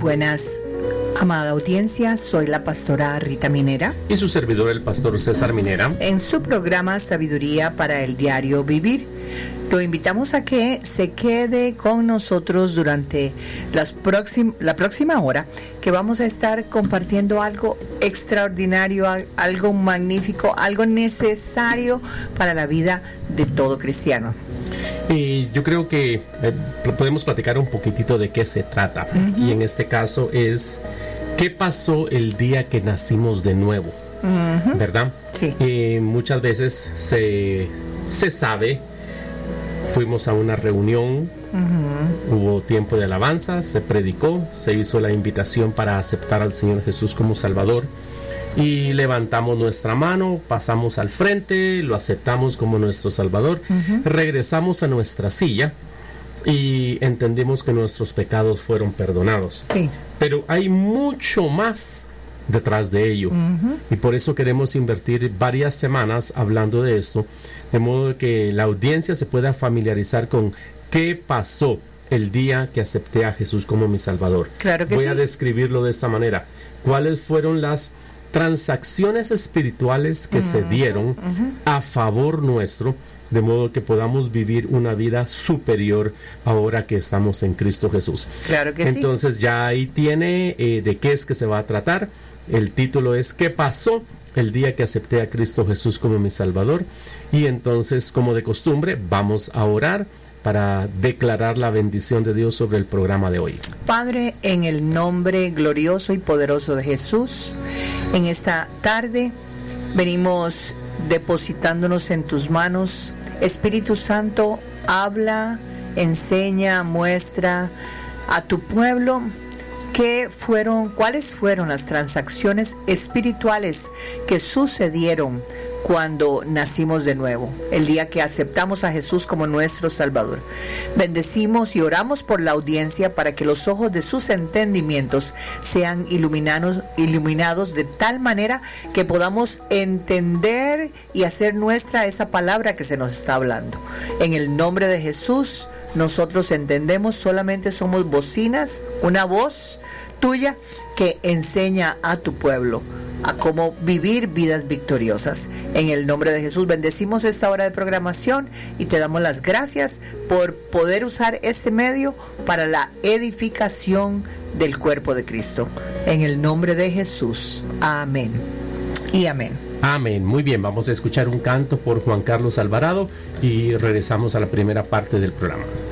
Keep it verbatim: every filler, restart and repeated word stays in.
buenas, amada audiencia. Soy la pastora Rita Minera. Y su servidor, el pastor César Minera. En su programa Sabiduría para el Diario Vivir. Lo invitamos a que se quede con nosotros durante las próxim- la próxima hora, que vamos a estar compartiendo algo extraordinario, algo magnífico, algo necesario para la vida de todo cristiano. Y yo creo que eh, podemos platicar un poquitito de qué se trata. Uh-huh. Y en este caso es qué pasó el día que nacimos de nuevo, uh-huh. ¿verdad? Sí. Eh, muchas veces se, se sabe, fuimos a una reunión, uh-huh. hubo tiempo de alabanza, se predicó, se hizo la invitación para aceptar al Señor Jesús como Salvador. Y levantamos nuestra mano, pasamos al frente, lo aceptamos como nuestro Salvador, uh-huh. regresamos a nuestra silla y entendimos que nuestros pecados fueron perdonados. Sí. Pero hay mucho más detrás de ello, uh-huh. y por eso queremos invertir varias semanas hablando de esto, de modo que la audiencia se pueda familiarizar con qué pasó el día que acepté a Jesús como mi Salvador. Claro que Voy sí. a describirlo de esta manera. ¿Cuáles fueron las transacciones espirituales que uh-huh, se dieron uh-huh. a favor nuestro, de modo que podamos vivir una vida superior ahora que estamos en Cristo Jesús? Claro que Entonces, sí. Entonces ya ahí tiene eh, de qué es que se va a tratar. El título es ¿qué pasó el día que acepté a Cristo Jesús como mi Salvador? Y entonces, como de costumbre, vamos a orar para declarar la bendición de Dios sobre el programa de hoy. Padre, en el nombre glorioso y poderoso de Jesús, en esta tarde venimos depositándonos en tus manos. Espíritu Santo, habla, enseña, muestra a tu pueblo qué fueron, cuáles fueron las transacciones espirituales que sucedieron cuando nacimos de nuevo, el día que aceptamos a Jesús como nuestro Salvador. Bendecimos y oramos por la audiencia para que los ojos de sus entendimientos sean iluminados, iluminados de tal manera que podamos entender y hacer nuestra esa palabra que se nos está hablando. En el nombre de Jesús, nosotros entendemos, solamente somos bocinas, una voz tuya que enseña a tu pueblo a cómo vivir vidas victoriosas. En el nombre de Jesús bendecimos esta hora de programación y te damos las gracias por poder usar este medio para la edificación del cuerpo de Cristo. En el nombre de Jesús. Amén y amén. Amén. Muy bien, vamos a escuchar un canto por Juan Carlos Alvarado y regresamos a la primera parte del programa.